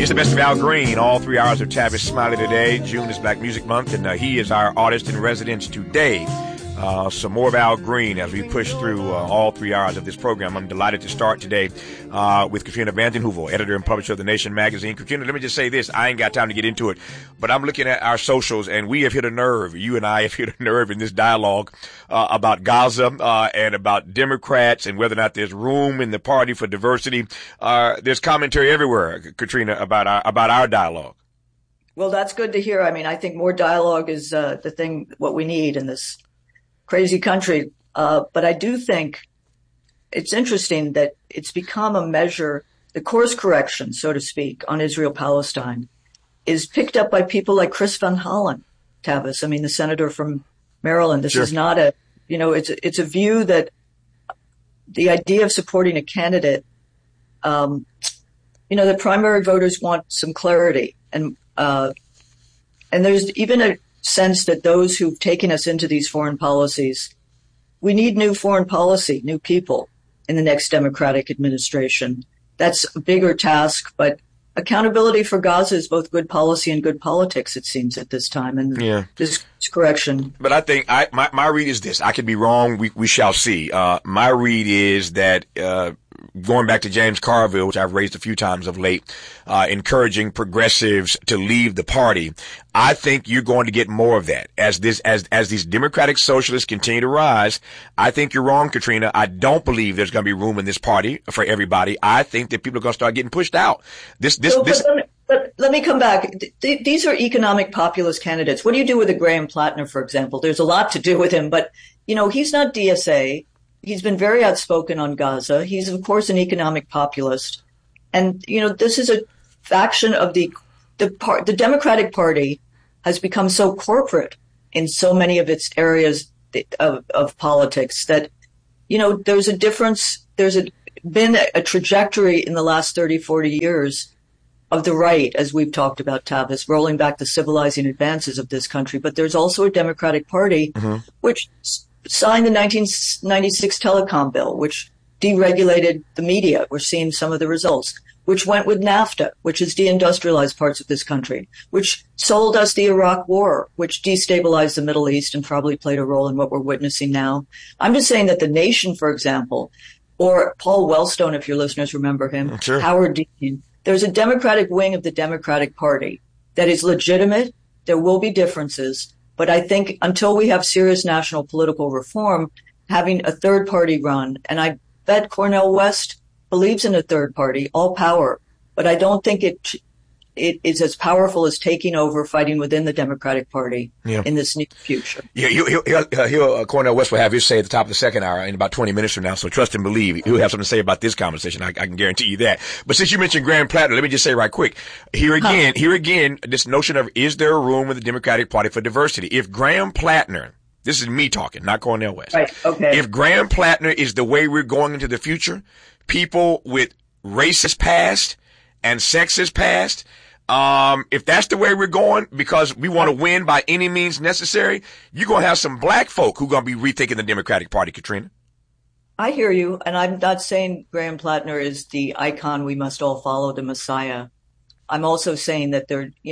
It's the best of Al Green, all 3 hours of Tavis Smiley today. June is Black Music Month, and he is our artist in residence today. Some more of Al Green as we push through all 3 hours of this program. I'm delighted to start today with Katrina Vanden Heuvel, editor and publisher of The Nation magazine. Katrina, let me just say this. I ain't got time to get into it, but I'm looking at our socials, and we have hit a nerve. You and I have hit a nerve in this dialogue about Gaza and about Democrats and whether or not there's room in the party for diversity. There's commentary everywhere, Katrina, about our dialogue. Well, that's good to hear. I mean, I think more dialogue is what we need in this crazy country. But I do think it's interesting that it's become a measure, the course correction, so to speak, on Israel-Palestine is picked up by people like Chris Van Hollen, Tavis. I mean, the senator from Maryland. This is not it's a view that the idea of supporting a candidate, the primary voters want some clarity. And there's even a sense that those who've taken us into these foreign policies, we need new foreign policy, new people in the next Democratic administration. That's a bigger task, but accountability for Gaza is both good policy and good politics, it seems, at this time. And this correction. But I think my read is this. I could be wrong. We shall see. My read is that, going back to James Carville, which I've raised a few times of late, encouraging progressives to leave the party. I think you're going to get more of that as these democratic socialists continue to rise. I think you're wrong, Katrina. I don't believe there's going to be room in this party for everybody. I think that people are going to start getting pushed out. But let me come back. These are economic populist candidates. What do you do with a Graham Plattner, for example? There's a lot to do with him, but he's not DSA. He's been very outspoken on Gaza. He's, of course, an economic populist. And, this is a faction of the Democratic Party has become so corporate in so many of its areas of politics that, there's a difference. Been a trajectory in the last 30, 40 years of the right, as we've talked about, Tavis, rolling back the civilizing advances of this country. But there's also a Democratic Party, which signed the 1996 telecom bill, which deregulated the media. We're seeing some of the results, which went with NAFTA, which has deindustrialized parts of this country, which sold us the Iraq War, which destabilized the Middle East and probably played a role in what we're witnessing now. I'm just saying that The Nation, for example, or Paul Wellstone, if your listeners remember him, sure. Howard Dean, there's a Democratic wing of the Democratic Party that is legitimate. There will be differences. But I think until we have serious national political reform, having a third party run, and I bet Cornel West believes in a third party, all power, but I don't think it is as powerful as taking over, fighting within the Democratic Party in this near future. Yeah, Cornel West will have his say at the top of the second hour in about 20 minutes from now. So trust and believe he'll have something to say about this conversation. I can guarantee you that. But since you mentioned Graham Plattner, let me just say right quick. Here again, this notion of is there a room in the Democratic Party for diversity? If Graham Plattner, this is me talking, not Cornel West. Right. Okay. If Graham Plattner is the way we're going into the future, people with racist past and sexist past, if that's the way we're going, because we want to win by any means necessary, you're going to have some black folk who are going to be rethinking the Democratic Party, Katrina. I hear you. And I'm not saying Graham Plattner is the icon we must all follow, the Messiah. I'm also saying that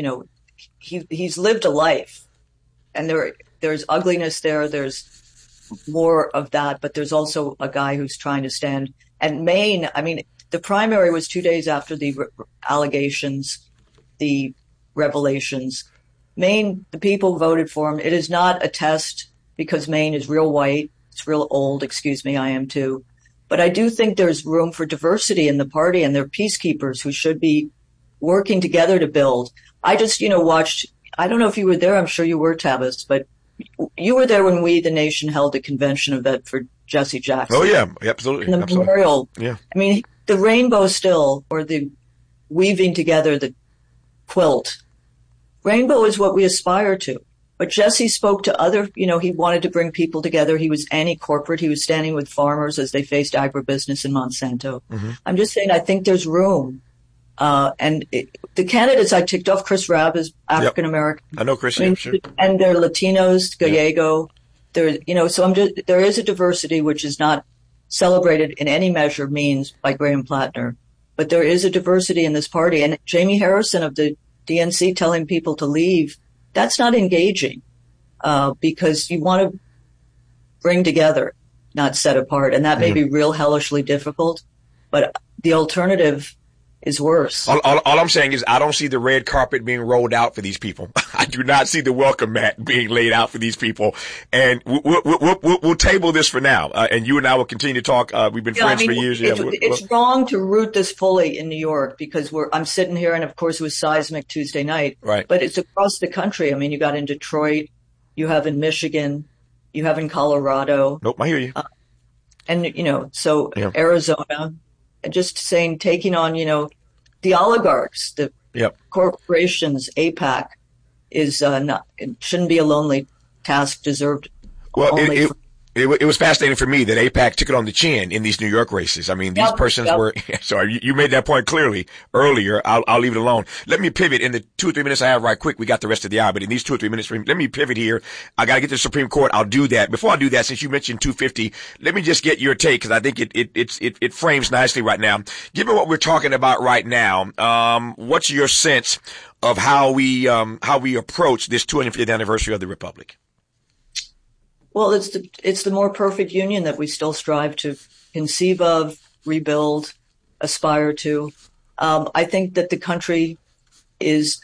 he's lived a life, and there's ugliness there. There's more of that, but there's also a guy who's trying to stand. And Maine, I mean, the primary was 2 days after the allegations, the revelations. Maine, the people voted for him. It is not a test because Maine is real white. It's real old. Excuse me, I am too. But I do think there's room for diversity in the party, and they're peacekeepers who should be working together to build. I just, watched, I don't know if you were there. I'm sure you were, Tavis, but you were there when We, the Nation, held a convention event for Jesse Jackson. Oh, yeah, absolutely. And the memorial. Yeah. I mean, the rainbow still, or the weaving together the quilt. Rainbow is what we aspire to. But Jesse spoke to other, he wanted to bring people together. He was anti-corporate. He was standing with farmers as they faced agribusiness in Monsanto. Mm-hmm. I'm just saying, I think there's room. The candidates I ticked off, Chris Rabb is African-American. I know Chris, sure. And they're Latinos, Gallego. So there is a diversity which is not celebrated in any measure means by Graham Plattner. but there is a diversity in this party. And Jamie Harrison of the DNC telling people to leave, that's not engaging, because you want to bring together, not set apart. And that may be real hellishly difficult, but the alternative is worse. All I'm saying is I don't see the red carpet being rolled out for these people. I do not see the welcome mat being laid out for these people. And we'll table this for now. And you and I will continue to talk. We've been friends for years. It's wrong to root this fully in New York because I'm sitting here, and of course it was seismic Tuesday night. Right. But it's across the country. I mean, you got in Detroit, you have in Michigan, you have in Colorado. Nope, I hear you. And, so Arizona, and just saying, taking on, the oligarchs, the corporations, AIPAC is it shouldn't be a lonely task deserved. Well, it was fascinating for me that AIPAC took it on the chin in these New York races. I mean, these persons were, sorry, you made that point clearly earlier. I'll leave it alone. Let me pivot in the 2 or 3 minutes I have right quick. We got the rest of the hour, but in these 2 or 3 minutes, let me pivot here. I got to get to the Supreme Court. I'll do that. Before I do that, since you mentioned 250, let me just get your take because I think it frames nicely right now. Given what we're talking about right now, what's your sense of how we approach this 250th anniversary of the Republic? Well, it's the more perfect union that we still strive to conceive of, rebuild, aspire to. I think that the country is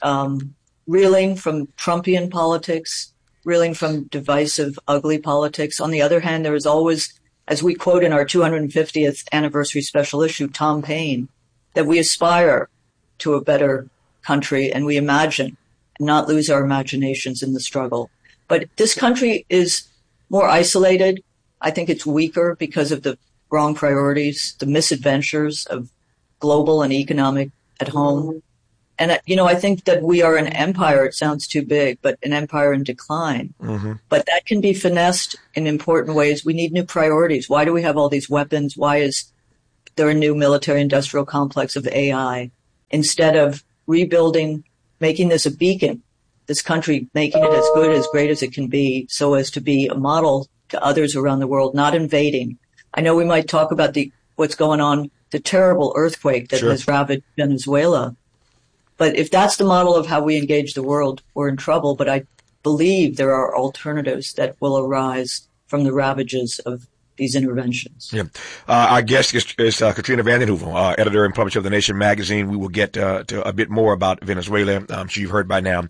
reeling from Trumpian politics, reeling from divisive, ugly politics. On the other hand, there is always, as we quote in our 250th anniversary special issue, Tom Paine, that we aspire to a better country and we imagine and not lose our imaginations in the struggle. But this country is more isolated. I think it's weaker because of the wrong priorities, the misadventures of global and economic at home. And, I think that we are an empire. It sounds too big, but an empire in decline. Mm-hmm. But that can be finessed in important ways. We need new priorities. Why do we have all these weapons? Why is there a new military industrial complex of AI? Instead of rebuilding, making this a beacon, this country, making it as good, as great as it can be so as to be a model to others around the world, not invading. I know we might talk about what's going on, the terrible earthquake that has ravaged Venezuela. But if that's the model of how we engage the world, we're in trouble. But I believe there are alternatives that will arise from the ravages of these interventions. Yeah. Our guest is Katrina vanden Heuvel, editor and publisher of The Nation magazine. We will get to a bit more about Venezuela. I'm sure you've heard by now.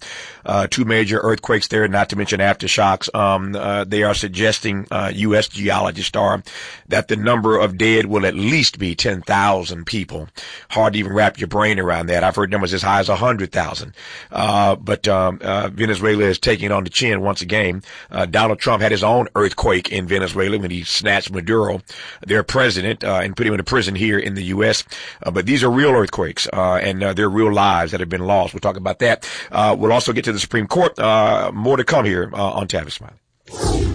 2 major earthquakes there, not to mention aftershocks. They are suggesting, U.S. geologists are, that the number of dead will at least be 10,000 people. Hard to even wrap your brain around that. I've heard numbers as high as 100,000. But Venezuela is taking on the chin once again. Donald Trump had his own earthquake in Venezuela when he snatched Maduro, their president, and put him in prison here in the U.S. But these are real earthquakes, and they're real lives that have been lost. We'll talk about that. We'll also get to the Supreme Court. More to come here on Tavis Smiley.